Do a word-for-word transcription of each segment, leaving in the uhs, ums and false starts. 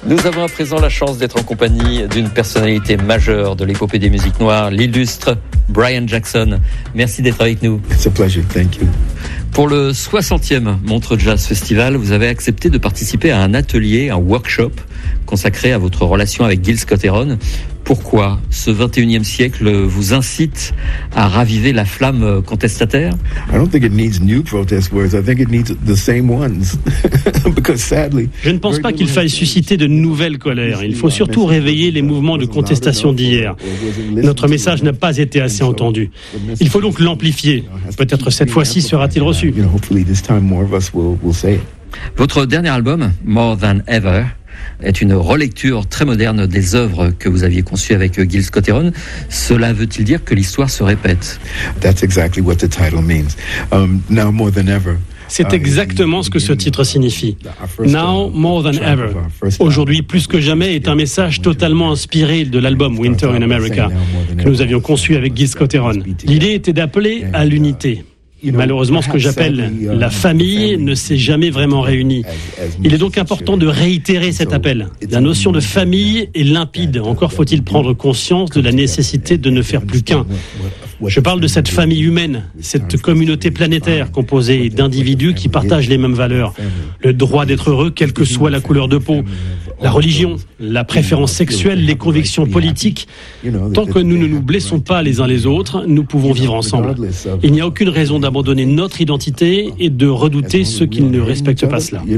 Nous avons à présent la chance d'être en compagnie d'une personnalité majeure de l'épopée des musiques noires, l'illustre Brian Jackson. Merci d'être avec nous. It's a pleasure, thank you. Pour le soixantième Montreux Jazz Festival, vous avez accepté de participer à un atelier, un workshop consacré à votre relation avec Gil Scott-Heron. Pourquoi ce vingt et unième siècle vous incite à raviver la flamme contestataire? I don't think it needs new protest words. I think it needs the same ones. Because sadly, Je ne pense pas qu'il faille susciter de nouvelles colères. Il faut surtout réveiller les mouvements de contestation d'hier. Notre message n'a pas été assez entendu. Il faut donc l'amplifier. Peut-être cette fois-ci sera-t-il reçu. You know, hopefully this time more of us will, will say it. Votre dernier album, More Than Ever, est une relecture très moderne des œuvres que vous aviez conçues avec Gil Scott-Heron. Cela veut-il dire que l'histoire se répète? That's exactly what the title means. Um, now more than ever. C'est exactement ce que ce titre signifie. Now more than ever. Aujourd'hui, plus que jamais, est un message totalement inspiré de l'album Winter in America que nous avions conçu avec Gil Scott-Heron. L'idée était d'appeler à l'unité. Malheureusement, ce que j'appelle la famille ne s'est jamais vraiment réunie. Il est donc important de réitérer cet appel. La notion de famille est limpide. Encore faut-il prendre conscience de la nécessité de ne faire plus qu'un. Je parle de cette famille humaine, cette communauté planétaire composée d'individus qui partagent les mêmes valeurs. Le droit d'être heureux, quelle que soit la couleur de peau. La religion, la préférence sexuelle, les convictions politiques. Tant que nous ne nous blessons pas les uns les autres, nous pouvons vivre ensemble. Il n'y a aucune raison d'abandonner notre identité et de redouter ceux qui ne respectent pas cela.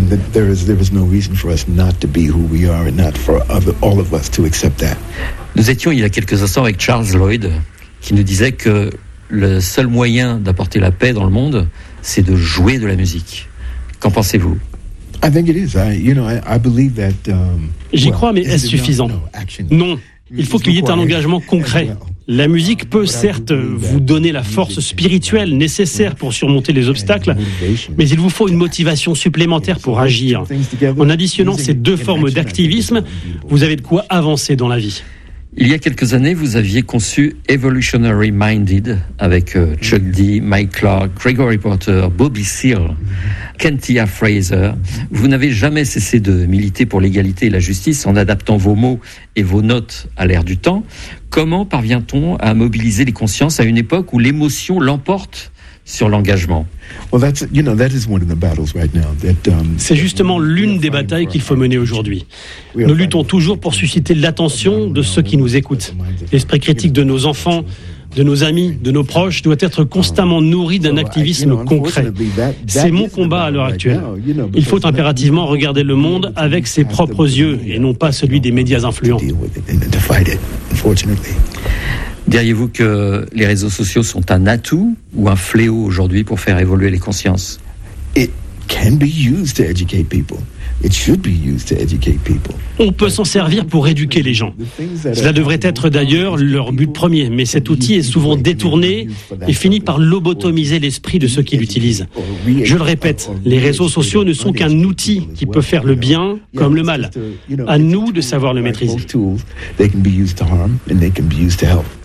Nous étions il y a quelques instants avec Charles Lloyd, qui nous disait que le seul moyen d'apporter la paix dans le monde, c'est de jouer de la musique. Qu'en pensez-vous? J'y crois, mais est-ce suffisant? Non, il faut qu'il y ait un engagement concret. La musique peut certes vous donner la force spirituelle nécessaire pour surmonter les obstacles, mais il vous faut une motivation supplémentaire pour agir. En additionnant ces deux formes d'activisme, vous avez de quoi avancer dans la vie. Il y a quelques années, vous aviez conçu Evolutionary Minded avec euh, Chuck D, Mike Clark, Gregory Porter, Bobby Seale, Kentia Fraser. Vous n'avez jamais cessé de militer pour l'égalité et la justice en adaptant vos mots et vos notes à l'ère du temps. Comment parvient-on à mobiliser les consciences à une époque où l'émotion l'emporte sur l'engagement? C'est justement l'une des batailles qu'il faut mener aujourd'hui. Nous luttons toujours pour susciter l'attention de ceux qui nous écoutent. L'esprit critique de nos enfants, de nos amis, de nos proches doit être constamment nourri d'un activisme concret. C'est mon combat à l'heure actuelle. Il faut impérativement regarder le monde avec ses propres yeux et non pas celui des médias influents. Diriez-vous que les réseaux sociaux sont un atout ou un fléau aujourd'hui pour faire évoluer les consciences? It can be used to educate people. It should be used to educate people. On peut s'en servir pour éduquer les gens. Cela devrait être d'ailleurs leur but premier, mais cet outil est souvent détourné et finit par lobotomiser l'esprit de ceux qui l'utilisent. Je le répète, les réseaux sociaux ne sont qu'un outil qui peut faire le bien comme le mal. À nous de savoir le maîtriser.